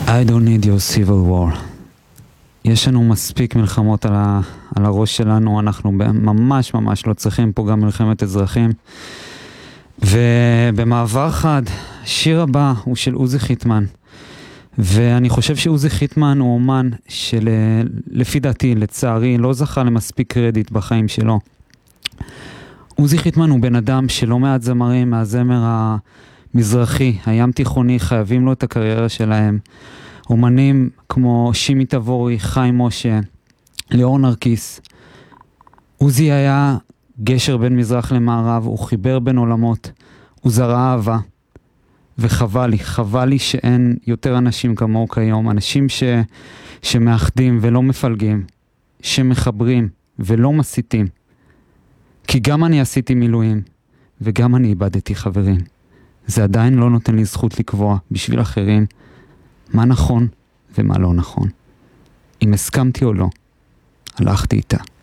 I don't need your civil war. יש לנו מספיק מלחמות על הראש שלנו, אנחנו ממש ממש לא צריכים פה גם מלחמת אזרחים. ובמעבר חד, השיר הבא הוא של עוזי חיטמן. ואני חושב שעוזי חיטמן הוא אומן שלפי דעתי, לצערי, לא זכה למספיק קרדיט בחיים שלו. עוזי חיטמן הוא בן אדם שלא מעט זמרים מהזמר המזרחי, הים תיכוני, חייבים לו את הקריירה שלהם. אומנים כמו שימי תבורי, חיים משה, ליאור נרקיס. עוזי היה גשר בין מזרח למערב, הוא חיבר בין עולמות, הוא זרע אהבה. וחבל לי שאין יותר אנשים כמוהו כיום, אנשים שמאחדים ולא מפלגים, שמחברים ולא מסיתים. כי גם אני עשיתי מילואים, וגם אני איבדתי חברים. זה עדיין לא נותן לי זכות לקבוע בשביל אחרים, מה נכון ומה לא נכון. אם הסכמתי או לא, הלכתי איתה.